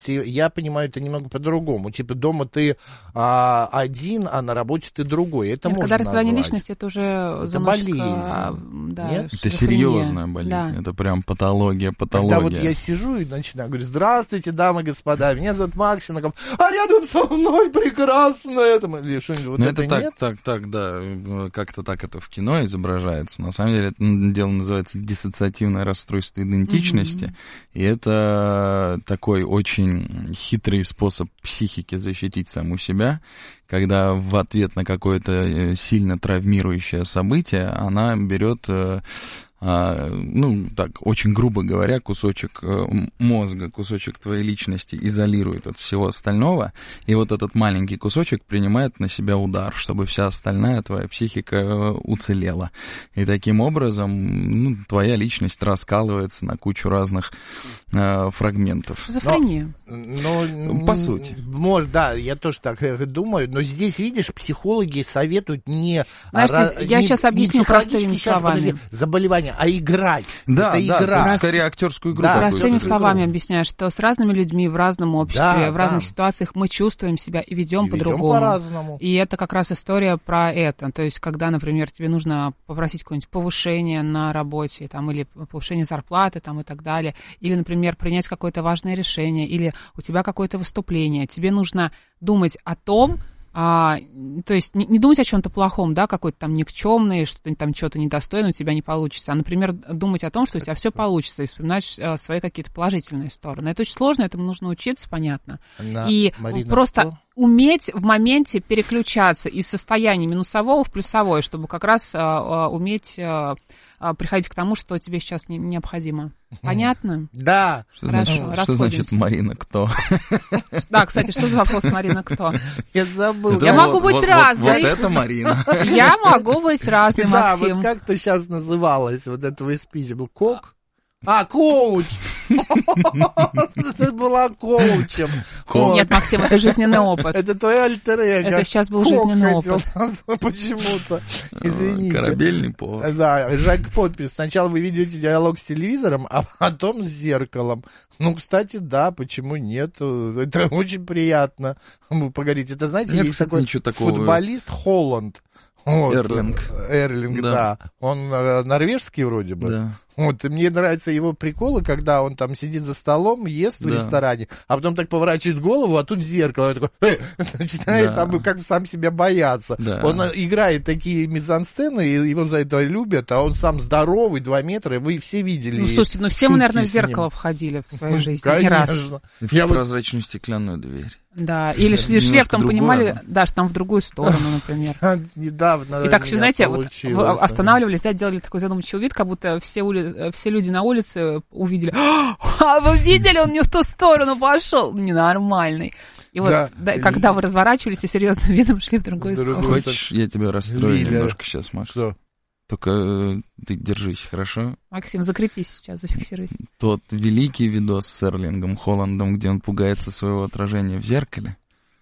Я понимаю, это немного по-другому. Типа дома ты один, а на работе ты другой. Это Нет, можно когда раздвоение назвать. личности, это уже Это болезнь. Да, Нет? Это серьезная болезнь. Да. Это прям патология. Когда вот я сижу и начинаю говорить: здравствуйте, дамы и господа, меня зовут Максимов, а рядом со мной прекрасно это. Или что-нибудь вот это нет? Так, да, как-то так это в кино изображается. На самом деле это дело называется диссоциативное расстройство идентичности. И это такой очень хитрый способ психики защитить саму себя, когда в ответ на какое-то сильно травмирующее событие она берет, очень грубо говоря, кусочек мозга, кусочек твоей личности изолирует от всего остального, и вот этот маленький кусочек принимает на себя удар, чтобы вся остальная твоя психика уцелела. И таким образом твоя личность раскалывается на кучу разных фрагментов. Шизофрения. По сути. Может, да, я тоже так думаю, но здесь, видишь, психологи советуют не... Знаешь, я сейчас объясню простыми словами. Заболевания, а играть. Да, это игра. Скорее актерскую игру. Да, простыми словами объясняю, что с разными людьми в разном обществе, в разных да. ситуациях мы чувствуем себя и ведем И по-другому. по-разному. И это как раз история про это. То есть, когда, например, тебе нужно попросить какое-нибудь повышение на работе, там, или повышение зарплаты, там, и так далее, или, например, принять какое-то важное решение, или у тебя какое-то выступление, тебе нужно думать о том, то есть не думать о чем-то плохом, да, какой-то там никчемный, что ты там что-то недостойно у тебя не получится, а, например, думать о том, что у тебя все получится, и вспоминать свои какие-то положительные стороны. Это очень сложно, этому нужно учиться, понятно. И Марина, просто уметь в моменте переключаться из состояния минусового в плюсовое, чтобы как раз уметь приходить к тому, что тебе сейчас необходимо. Понятно? Да. Хорошо, что значит Марина кто? Да, кстати, что за вопрос Марина кто? Я забыл. Я могу быть разной. Вот это Марина. Я могу быть разной, Да, Максим. вот как-то сейчас называлось вот это твой спич. Был кок? Коуч! Ты была коучем. Нет, Максим, это жизненный опыт. Это твой альтер-эго. Это сейчас был жизненный опыт. Почему-то. Извините. Корабельный повар. Да, Жак подпись. Сначала вы ведете диалог с телевизором, а потом с зеркалом. Кстати, да, почему нет? Это очень приятно поговорить. Это, знаете, Нет, есть такой такого... футболист Холланд. Вот, Эрлинг, да. Он норвежский вроде бы. Да. Вот, и мне нравятся его приколы, когда он там сидит за столом, ест в ресторане, а потом так поворачивает голову, а тут зеркало, он такой, начинает там как сам себя бояться. Да. Он играет такие мизансцены, и его за это любят, а он сам здоровый, 2 метра, и вы все видели. Слушайте, все мы, наверное, в зеркало входили в своей жизни. Конечно. В прозрачную стеклянную дверь. Да, или шли в том, понимали, да, что там в другую сторону, например. Недавно. И так еще, знаете, вот останавливались, да, делали такой задумчивый вид, как будто все люди на улице увидели. А вы видели, он не в ту сторону пошел. Ненормальный. И вот, когда вы разворачивались и серьезным видом шли в другую сторону. Хочешь, я тебя расстрою немножко сейчас, Маш? Что? Только ты держись, хорошо? Максим, закрепись сейчас, зафиксируйся. Тот великий видос с Эрлингом Холландом, где он пугается своего отражения в зеркале,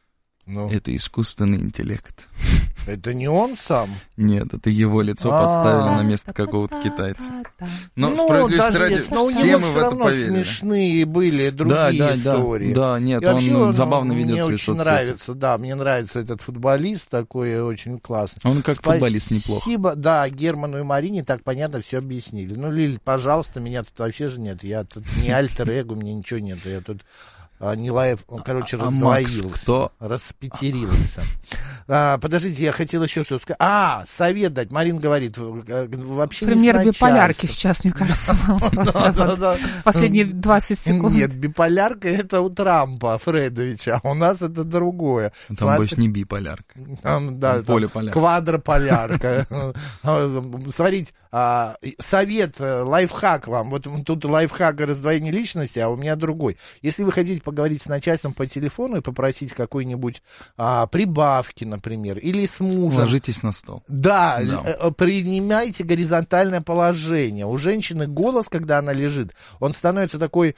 это искусственный интеллект. Это не он сам? Нет, это его лицо подставили на место какого-то китайца. Но справедливости ради, все мы в это поверили. Смешные были другие истории. Да, нет, он забавно ведет свои соцсети. Мне очень нравится, да, мне нравится этот футболист такой, очень классный. Он как футболист неплох. Спасибо, да, Герману и Марине так понятно все объяснили. Лиль, пожалуйста, меня тут вообще же нет, я тут не альтер-эго, мне ничего нет, я тут... не лайв, он, раздвоился, Макс, кто? Распетерился. Подождите, я хотел еще что сказать. Совет дать. Марин говорит, вообще пример биполярки сейчас, мне кажется, был последние 20 секунд. Нет, биполярка это у Трампа, Фредовича, а у нас это другое. Там больше не биполярка. Да, полиполярка. Квадрополярка. Смотрите, совет, лайфхак вам. Вот тут лайфхак раздвоение личности, а у меня другой. Если вы хотите поговорить с начальством по телефону и попросить какой-нибудь прибавки, например, или с мужем. Ложитесь на стол. Да, принимайте горизонтальное положение. У женщины голос, когда она лежит, он становится такой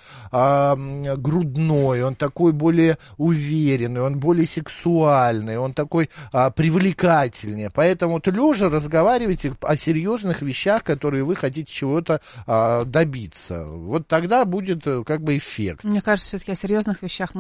грудной, он такой более уверенный, он более сексуальный, он такой привлекательнее. Поэтому вот лежа разговаривайте о серьезных вещах вещах, которые вы хотите чего-то добиться. Вот тогда будет как бы эффект. Мне кажется, все-таки о серьезных вещах